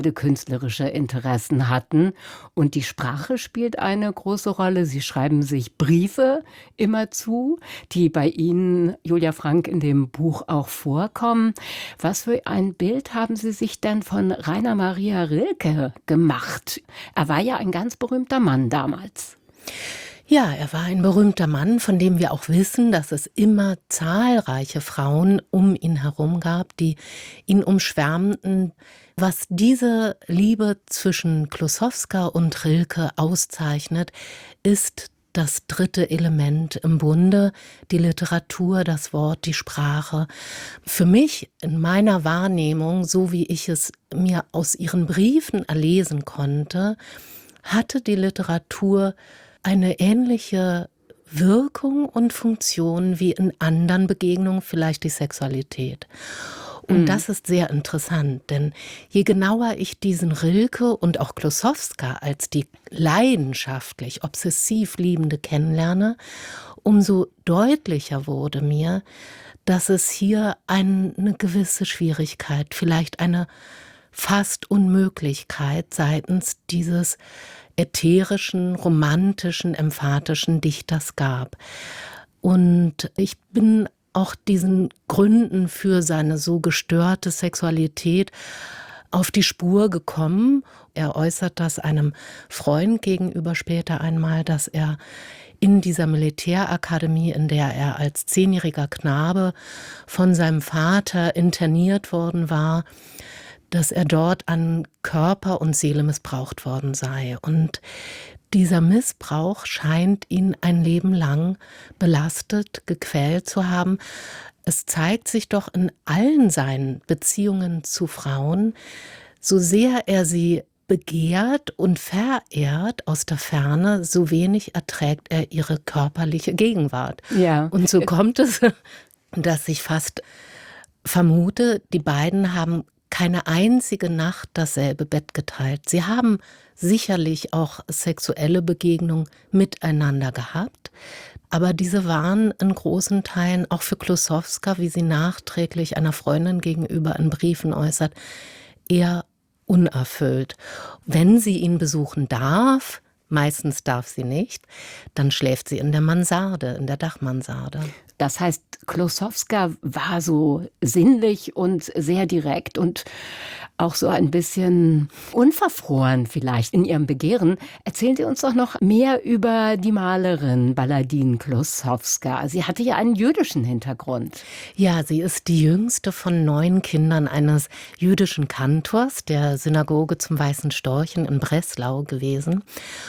künstlerische Interessen hatten. Und die Sprache spielt eine große Rolle. Sie schreiben sich Briefe immer zu, die bei Ihnen, Julia Frank, in dem Buch auch vorkommen. Was für ein Bild haben Sie sich denn von Rainer Maria Rilke gemacht? Er war ja ein ganz berühmter Mann damals. Ja, er war ein berühmter Mann, von dem wir auch wissen, dass es immer zahlreiche Frauen um ihn herum gab, die ihn umschwärmten. Was diese Liebe zwischen Klusowska und Rilke auszeichnet, ist das dritte Element im Bunde, die Literatur, das Wort, die Sprache. Für mich, in meiner Wahrnehmung, so wie ich es mir aus ihren Briefen erlesen konnte, hatte die Literatur eine ähnliche Wirkung und Funktion wie in anderen Begegnungen, vielleicht die Sexualität. Und das ist sehr interessant, denn je genauer ich diesen Rilke und auch Klusowska als die leidenschaftlich, obsessiv Liebende kennenlerne, umso deutlicher wurde mir, dass es hier eine gewisse Schwierigkeit, vielleicht eine fast Unmöglichkeit seitens dieses ätherischen, romantischen, emphatischen Dichters gab. Und ich bin auch diesen Gründen für seine so gestörte Sexualität auf die Spur gekommen. Er äußert das einem Freund gegenüber später einmal, dass er in dieser Militärakademie, in der er als 10-jähriger Knabe von seinem Vater interniert worden war, dass er dort an Körper und Seele missbraucht worden sei. Und dieser Missbrauch scheint ihn ein Leben lang belastet, gequält zu haben. Es zeigt sich doch in allen seinen Beziehungen zu Frauen, so sehr er sie begehrt und verehrt aus der Ferne, so wenig erträgt er ihre körperliche Gegenwart. Ja. Und so kommt es, dass ich fast vermute, die beiden haben keine einzige Nacht dasselbe Bett geteilt. Sie haben sicherlich auch sexuelle Begegnungen miteinander gehabt, aber diese waren in großen Teilen auch für Klusowska, wie sie nachträglich einer Freundin gegenüber in Briefen äußert, eher unerfüllt. Wenn sie ihn besuchen darf, meistens darf sie nicht, dann schläft sie in der Mansarde, in der Dachmansarde. Das heißt, Klusowska war so sinnlich und sehr direkt und auch so ein bisschen unverfroren vielleicht in ihrem Begehren. Erzählen Sie uns doch noch mehr über die Malerin Baladine Klusowska. Sie hatte ja einen jüdischen Hintergrund. Ja, sie ist die jüngste von 9 Kindern eines jüdischen Kantors der Synagoge zum Weißen Storchen in Breslau gewesen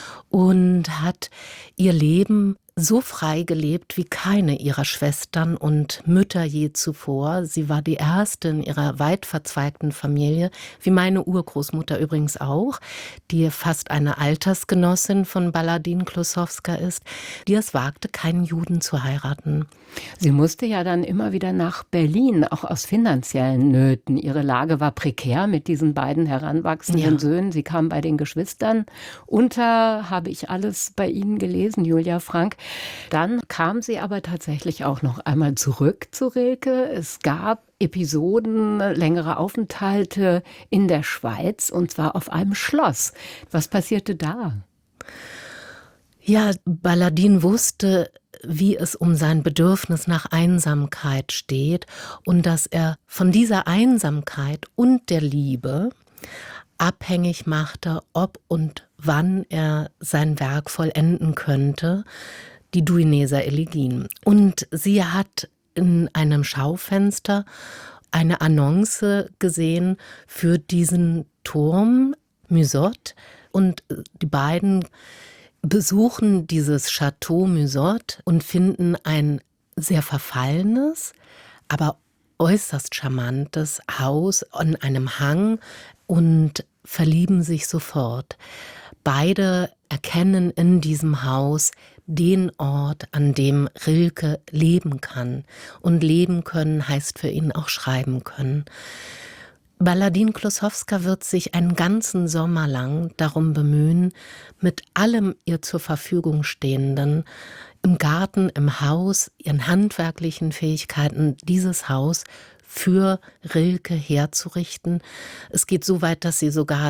und hat ihr Leben so frei gelebt wie keine ihrer Schwestern und Mütter je zuvor. Sie war die erste in ihrer weit verzweigten Familie, wie meine Urgroßmutter übrigens auch, die fast eine Altersgenossin von Baladine Klusowska ist, die es wagte, keinen Juden zu heiraten. Sie musste ja dann immer wieder nach Berlin, auch aus finanziellen Nöten. Ihre Lage war prekär mit diesen beiden heranwachsenden Söhnen. Sie kam bei den Geschwistern unter, habe ich alles bei Ihnen gelesen, Julia Frank. Dann kam sie aber tatsächlich auch noch einmal zurück zu Rilke. Es gab Episoden, längere Aufenthalte in der Schweiz, und zwar auf einem Schloss. Was passierte da? Ja, Baladine wusste, wie es um sein Bedürfnis nach Einsamkeit steht und dass er von dieser Einsamkeit und der Liebe abhängig machte, ob und wann er sein Werk vollenden könnte, die Duineser Elegien. Und sie hat in einem Schaufenster eine Annonce gesehen für diesen Turm Musot, und die beiden besuchen dieses Château Musot und finden ein sehr verfallenes, aber äußerst charmantes Haus an einem Hang und verlieben sich sofort. Beide erkennen in diesem Haus den Ort, an dem Rilke leben kann. Und leben können heißt für ihn auch schreiben können. Baladine Klusowska wird sich einen ganzen Sommer lang darum bemühen, mit allem ihr zur Verfügung Stehenden im Garten, im Haus, ihren handwerklichen Fähigkeiten, dieses Haus für Rilke herzurichten. Es geht so weit, dass sie sogar